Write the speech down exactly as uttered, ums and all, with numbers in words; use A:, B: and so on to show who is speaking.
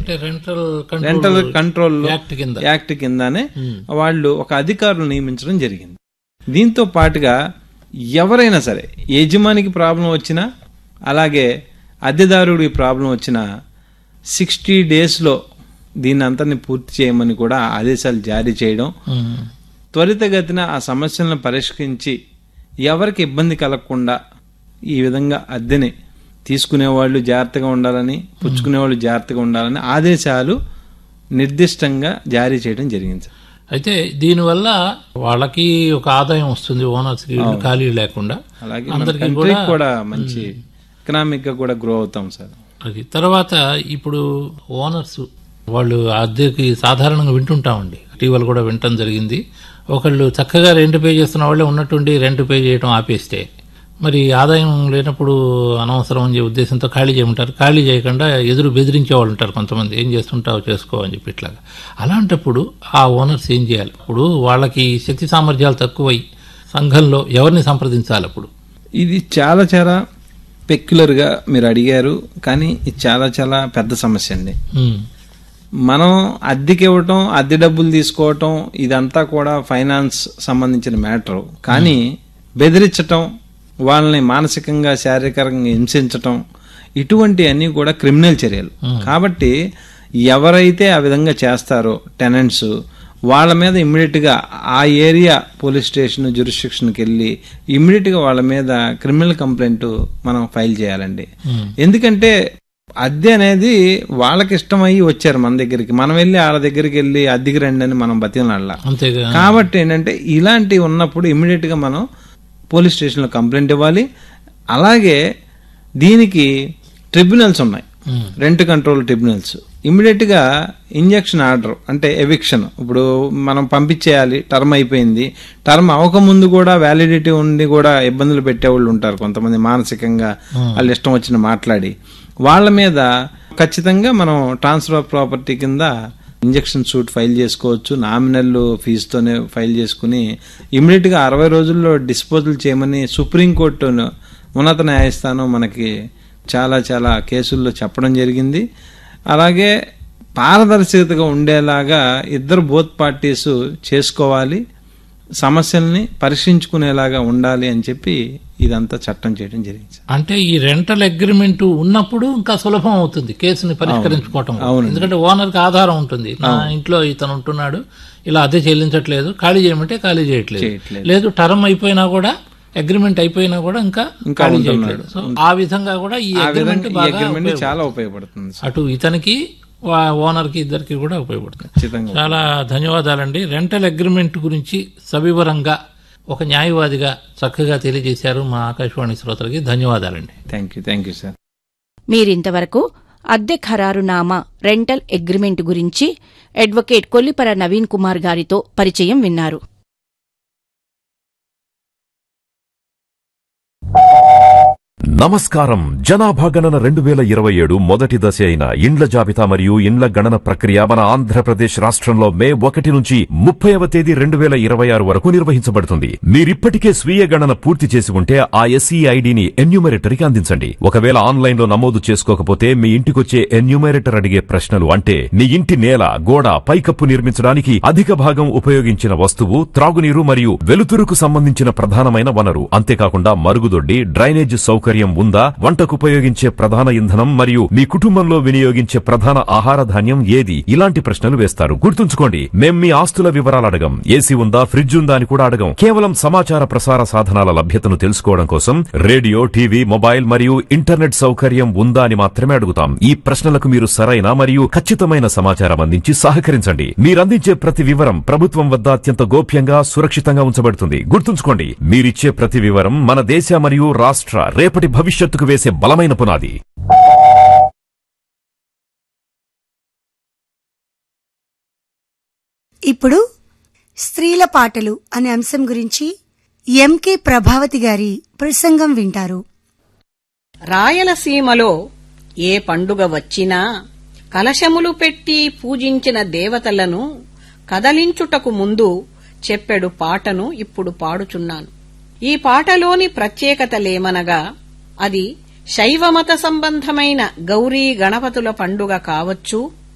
A: అంటే rental
B: rental control
A: act కింద
B: act కిందనే వాళ్ళు ఒక అధికారులు నియమించడం జరిగింది. దీంతో పాటుగా ఎవరైనా సరే యజమానికి ప్రాబ్లం వచ్చినా అలాగే అద్దెదారుడికి ప్రాబ్లం వచ్చినా సిక్స్టీ డేస్ లో దీన్ని అంతని పూర్తి చేయమని కూడా ఆదేశాలు జారీ చేయడం, త్వరితగతిన ఆ సమస్యలను పరిష్కరించి ఎవరికి ఇబ్బంది కలగకుండా ఈ విధంగా అద్దెని తీసుకునేవాళ్ళు జాగ్రత్తగా ఉండాలని, పుచ్చుకునేవాళ్ళు జాగ్రత్తగా ఉండాలని ఆదేశాలు నిర్దిష్టంగా జారీ చేయడం జరిగింది.
A: అయితే దీనివల్ల వాళ్ళకి ఒక ఆదాయం వస్తుంది, ఓనర్స్ కి ఖాళీ లేకుండా,
B: అలాగే అందరికీ కూడా మంచి ఎకనామిక్ గా కూడా గ్రో అవుతాం సార్.
A: అది తర్వాత ఇప్పుడు ఓనర్స్ వాళ్ళు అద్దెకి సాధారణంగా వింటుంటామండి, ఇటీవల కూడా వినటం జరిగింది. ఒకళ్ళు చక్కగా రెంట్ పే చేస్తున్న వాళ్ళే ఉన్నట్టుండి రెంట్ పే చేయడం ఆపేస్తే మరి ఆదాయం లేనప్పుడు అనవసరం అని ఉద్దేశంతో ఖాళీ చేయమంటారు. ఖాళీ చేయకుండా ఎదురు బెదిరించే వాళ్ళు ఉంటారు కొంతమంది, ఏం చేస్తుంటావు చేసుకో అని చెప్పి ఇట్లాగా. అలాంటప్పుడు ఆ ఓనర్స్ ఏం చేయాలి? ఇప్పుడు వాళ్ళకి శక్తి సామర్థ్యాలు తక్కువై సంఘంలో ఎవరిని సంప్రదించాలి? అప్పుడు
B: ఇది చాలా చాలా పెక్యులర్ గా మీరు అడిగారు, కానీ ఇది చాలా చాలా పెద్ద సమస్య అండి. మనం అద్దెకి ఇవ్వటం, అద్దె డబ్బులు తీసుకోవటం ఇదంతా కూడా ఫైనాన్స్ సంబంధించిన మ్యాటర్. కానీ బెదిరించటం, వాళ్ళని మానసికంగా శారీరకంగా హింసించటం ఇటువంటి అన్ని కూడా క్రిమినల్ చర్యలు. కాబట్టి ఎవరైతే ఆ విధంగా చేస్తారో టెనెంట్స్, వాళ్ళ మీద ఇమ్మీడియట్ గా ఆ ఏరియా పోలీస్ స్టేషన్ జ్యూరిస్డిక్షన్కి వెళ్ళి ఇమ్మీడియట్ గా వాళ్ళ మీద క్రిమినల్ కంప్లైంట్ మనం ఫైల్ చేయాలండి. ఎందుకంటే అద్దె అనేది వాళ్ళకి ఇష్టమయ్యి వచ్చారు మన దగ్గరికి, మనం వెళ్ళి వాళ్ళ దగ్గరికి వెళ్ళి అద్దెకి రండి అని మనం బతిలాడలా. కాబట్టి ఏంటంటే ఇలాంటివి ఉన్నప్పుడు ఇమ్మీడియట్ గా మనం పోలీస్ స్టేషన్ లో కంప్లైంట్ ఇవ్వాలి. అలాగే దీనికి ట్రిబ్యునల్స్ ఉన్నాయి, రెంట్ కంట్రోల్ ట్రిబ్యునల్స్. ఇమ్మీడియట్ గా ఇంజక్షన్ ఆర్డర్ అంటే ఎవిక్షన్, ఇప్పుడు మనం పంపించేయాలి, టర్మ్ అయిపోయింది, టర్మ్ అవ్వకముందు కూడా వ్యాలిడిటీ ఉండి కూడా ఇబ్బందులు పెట్టేవాళ్ళు ఉంటారు కొంతమంది, మానసికంగా వాళ్ళు ఇష్టం వచ్చిన మాట్లాడి. వాళ్ళ మీద ఖచ్చితంగా మనం ట్రాన్స్ఫర్ ఆఫ్ ప్రాపర్టీ కింద ఇంజక్షన్ సూట్ ఫైల్ చేసుకోవచ్చు. నామినల్ ఫీజుతోనే ఫైల్ చేసుకుని ఇమ్మీడియట్ గా అరవై రోజుల్లో డిస్పోజల్ చేయమని సుప్రీంకోర్టు ఉన్నత న్యాయస్థానం మనకి చాలా చాలా కేసుల్లో చెప్పడం జరిగింది. అలాగే పారదర్శకతగా ఉండేలాగా ఇద్దరు బోత్ పార్టీస్ చేసుకోవాలి, సమస్యల్ని పరిష్కరించుకునేలాగా ఉండాలి అని చెప్పి ఇదంతా చట్టం చేయడం జరిగింది.
A: అంటే ఈ రెంటల్ అగ్రిమెంట్ ఉన్నప్పుడు ఇంకా సులభం అవుతుంది కేసుని పరిష్కరించుకోవటం. ఎందుకంటే ఓనర్ కి ఆధారం ఉంటుంది, నా ఇంట్లో ఇతను ఉంటున్నాడు, ఇలా అద్దె చెల్లించట్లేదు, ఖాళీ చేయమంటే ఖాళీ చేయట్లేదు, లేదు టర్మ్ అయిపోయినా కూడా అగ్రిమెంట్ అయిపోయినా కూడా ఇంకా ఖాళీ చేయట్లేదు. సో ఆ విధంగా కూడా ఈ అగ్రిమెంట్
B: చాలా ఉపయోగపడుతుంది,
A: అటు ఇతనికి ఓనర్ కి ఇద్దరికి కూడా ఉపయోగపడుతుంది. చాలా ధన్యవాదాలండి. రెంటల్ అగ్రిమెంట్ గురించి సవివరంగా ఒక న్యాయవాదిగా చక్కగా తెలియజేశారు మా ఆకాశవాణి శ్రోతలకి. ధన్యవాదాలండి.
B: Thank you thank you sir.
C: మీరింతవరకు అద్దె ఖరారునామా రెంటల్ అగ్రిమెంట్ గురించి అడ్వకేట్ కొల్లిపర నవీన్ కుమార్ గారితో పరిచయం విన్నారు.
D: నమస్కారం. జనాభా గణన రెండు వేల ఇరవై ఏడు మొదటి దశ అయిన ఇండ్ల జాబితా మరియు ఇండ్ల గణన ప్రక్రియ మన ఆంధ్రప్రదేశ్ రాష్ట్రంలో మే ఒకటి నుంచి ముప్పైవ తేదీ రెండు వేల ఇరవై ఆరు వరకు నిర్వహించబడుతుంది. మీరిప్పటికే స్వీయ గణన పూర్తి చేసి ఉంటే ఆ ఎస్ఈ ఐడిని ఎన్యూమరేటర్కి అందించండి. ఒకవేళ ఆన్లైన్ లో నమోదు చేసుకోకపోతే మీ ఇంటికొచ్చే ఎన్యూమరేటర్ అడిగే ప్రశ్నలు అంటే నీ ఇంటి నేల, గోడ, పైకప్పు నిర్మించడానికి అధిక భాగం ఉపయోగించిన వస్తువు, త్రాగునీరు మరియు వెలుతురుకు సంబంధించిన ప్రధానమైన వనరు, అంతేకాకుండా మరుగుదొడ్డి, డ్రైనేజ్ సౌకర్యం ఉందా, వంటకు ఉపయోగించే ప్రధాన ఇంధనం మరియు మీ కుటుంబంలో వినియోగించే ప్రధాన ఆహార ధాన్యం ఏది, ఇలాంటి ప్రశ్నలు వేస్తారు. గుర్తుంచుకోండి, మేం మీ ఆస్తుల వివరాలు అడగం, ఏసీ ఉందా, ఫ్రిడ్జ్ ఉందా అని కూడా అడగం. కేవలం సమాచార ప్రసార సాధనాల లభ్యతను తెలుసుకోవడం కోసం రేడియో, టీవీ, మొబైల్ మరియు ఇంటర్నెట్ సౌకర్యం ఉందా అని మాత్రమే అడుగుతాం. ఈ ప్రశ్నలకు మీరు సరైన మరియు ఖచ్చితమైన సమాచారం అందించి సహకరించండి. మీరందించే ప్రతి వివరం ప్రభుత్వం వద్ద అత్యంత గోప్యంగా, సురక్షితంగా ఉంచబడుతుంది. గుర్తుంచుకోండి, మీరిచ్చే ప్రతి వివరం మన దేశ మరియు రాష్ట్ర రేపటి భవిష్యత్తుకు వేసే బలమైన పునాది.
E: ఇప్పుడు స్త్రీల పాటలు అనే అంశం గురించి ఎంకే ప్రభావతి గారి ప్రసంగం వింటారు.
F: రాయలసీమలో ఏ పండుగ వచ్చినా కలశములు పెట్టి పూజించిన దేవతలను కదలించుటకు ముందు చెప్పెడు పాటను ఇప్పుడు పాడుచున్నాను. ఈ పాటలోని ప్రత్యేకతలేమనగా అది శైవమత సంబంధమైన గౌరీ గణపతుల పండుగ కావచ్చు,